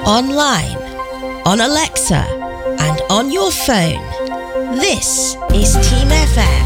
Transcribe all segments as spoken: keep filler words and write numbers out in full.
online, on Alexa, and on your phone. This is Team F M.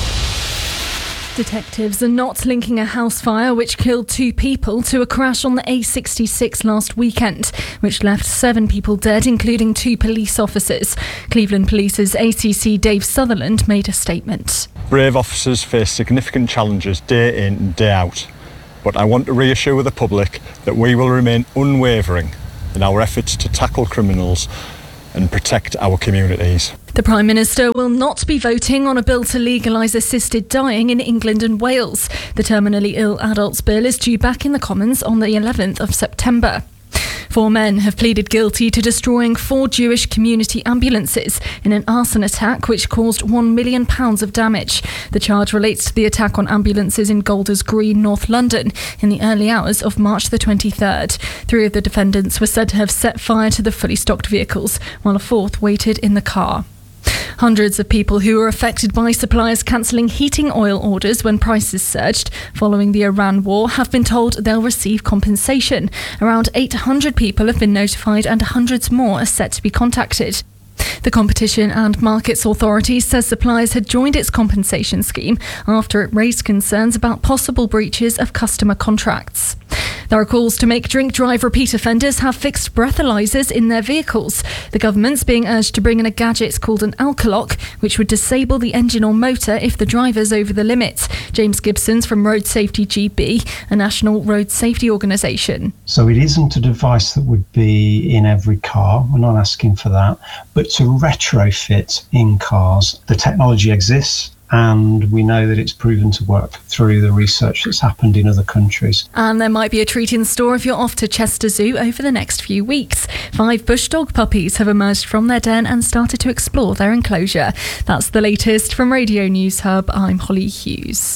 Detectives are not linking a house fire which killed two people to a crash on the A sixty-six last weekend, which left seven people dead, including two police officers. Cleveland Police's A C C Dave Sutherland made a statement. Brave officers face significant challenges day in and day out, but I want to reassure the public that we will remain unwavering in our efforts to tackle criminals and protect our communities. The Prime Minister will not be voting on a bill to legalise assisted dying in England and Wales. The terminally ill adults bill is due back in the Commons on the eleventh of September. Four men have pleaded guilty to destroying four Jewish community ambulances in an arson attack which caused one million pounds of damage. The charge relates to the attack on ambulances in Golders Green, North London, in the early hours of March the twenty-third. Three of the defendants were said to have set fire to the fully stocked vehicles, while a fourth waited in the car. Hundreds of people who were affected by suppliers cancelling heating oil orders when prices surged following the Iran war have been told they'll receive compensation. Around eight hundred people have been notified and hundreds more are set to be contacted. The Competition and Markets Authority says suppliers had joined its compensation scheme after it raised concerns about possible breaches of customer contracts. There are calls to make drink drive repeat offenders have fixed breathalyzers in their vehicles. The government's being urged to bring in a gadget called an alkalock, which would disable the engine or motor if the driver's over the limit. James Gibson's from Road Safety G B, a national road safety organisation. So it isn't a device that would be in every car. We're not asking for that. But to retrofit in cars, the technology exists. And we know that it's proven to work through the research that's happened in other countries. And there might be a treat in store if you're off to Chester Zoo over the next few weeks. Five bush dog puppies have emerged from their den and started to explore their enclosure. That's the latest from Radio News Hub. I'm Holly Hughes.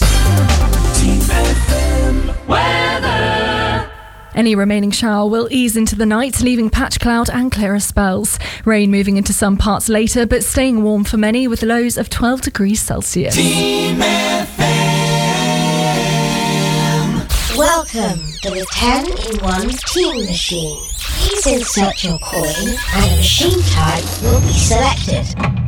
Team F M weather. Any remaining shower will ease into the night, leaving patch cloud and clearer spells. Rain moving into some parts later, but staying warm for many with lows of twelve degrees Celsius. Team F M. Welcome to the ten in one Team Machine. Please insert your coin and a machine type will be selected.